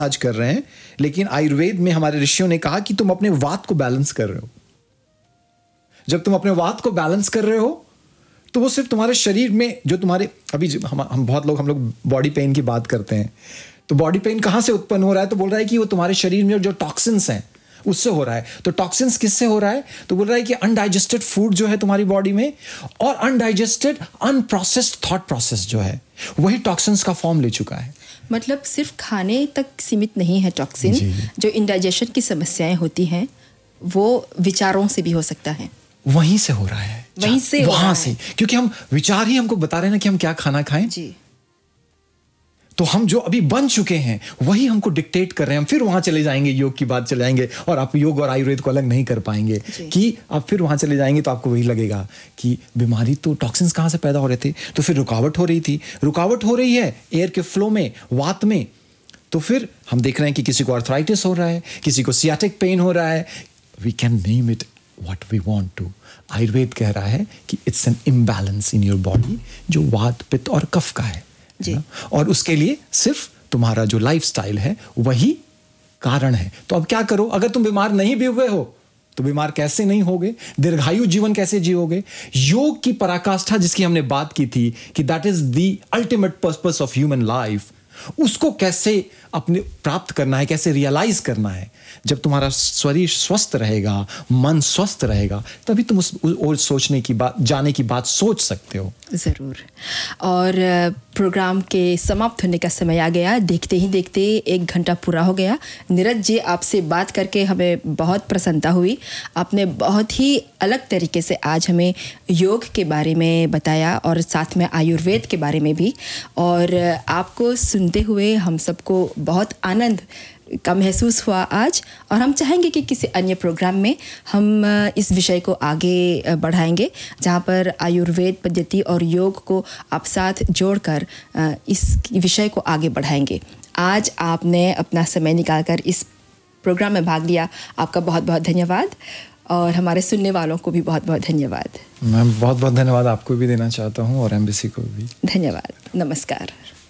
आज कर रहे हैं, लेकिन आयुर्वेद में हमारे ऋषियों ने कहा कि तुम अपने वात को बैलेंस कर रहे हो। जब तुम अपने वात को बैलेंस कर रहे हो तो वो सिर्फ तुम्हारे शरीर में जो तुम्हारे अभी हम लोग बॉडी पेन की बात करते हैं, तो बॉडी पेन कहाँ से उत्पन्न हो रहा है? तो बोल रहा है कि वो तुम्हारे शरीर में जो टॉक्सिन्स हैं उससे हो रहा है। तो टॉक्सिन्स किससे हो रहा है? तो बोल रहा है कि अनडाइजेस्टेड फूड जो है तुम्हारी बॉडी में, और अनडाइजेस्टेड अनप्रोसेस्ड थॉट प्रोसेस जो है, वही टॉक्सिन्स का फॉर्म ले चुका है। मतलब सिर्फ खाने तक सीमित नहीं है टॉक्सिन, जो इंडाइजेशन की समस्याएं होती हैं वो विचारों से भी हो सकता है। वहीं से हो रहा है, वहां से, क्योंकि हम विचार ही हमको बता रहे हैं ना कि हम क्या खाना खाएं जी। तो हम जो अभी बन चुके हैं वही हमको डिक्टेट कर रहे हैं। हम फिर वहां चले जाएंगे, योग की बात चले जाएंगे, और आप योग और आयुर्वेद को अलग नहीं कर पाएंगे कि आप फिर वहां चले जाएंगे तो आपको वही लगेगा कि बीमारी तो टॉक्सिन्स कहां से पैदा हो रहे थे, तो फिर रुकावट हो रही थी, रुकावट हो रही है एयर के फ्लो में, वात में, तो फिर हम देख रहे हैं कि किसी को आर्थराइटिस हो रहा है, किसी को सियाटिक पेन हो रहा है। We can name it what we want to. Ayurveda कह रहा है कि it's an imbalance in your body जो वात, पित्त और कफ का है जी। और उसके लिए सिर्फ तुम्हारा जो लाइफस्टाइल है वही कारण है। तो अब क्या करो? अगर तुम बीमार नहीं भी हुए हो तो बीमार कैसे नहीं होगे? दीर्घायु जीवन कैसे जियोगे? योग की पराकाष्ठा जिसकी हमने बात की थी कि that is the ultimate purpose of human life, उसको कैसे अपने प्राप्त करना है, कैसे रियलाइज करना है? जब तुम्हारा शरीर स्वस्थ रहेगा, मन स्वस्थ रहेगा, तभी तुम उस और सोचने की बात, जाने की बात सोच सकते हो। ज़रूर। और प्रोग्राम के समाप्त होने का समय आ गया। देखते ही देखते 1 घंटा पूरा हो गया। नीरज जी, आपसे बात करके हमें बहुत प्रसन्नता हुई। आपने बहुत ही अलग तरीके से आज हमें योग के बारे में बताया और साथ में आयुर्वेद के बारे में भी, और आपको सुनते हुए हम सबको बहुत आनंद का महसूस हुआ आज। और हम चाहेंगे कि किसी अन्य प्रोग्राम में हम इस विषय को आगे बढ़ाएंगे, जहाँ पर आयुर्वेद पद्धति और योग को आप साथ जोड़कर इस विषय को आगे बढ़ाएंगे। आज आपने अपना समय निकालकर इस प्रोग्राम में भाग लिया, आपका बहुत बहुत धन्यवाद, और हमारे सुनने वालों को भी बहुत बहुत धन्यवाद। मैं बहुत बहुत धन्यवाद आपको भी देना चाहता हूँ और एम्बेसी को भी धन्यवाद। नमस्कार।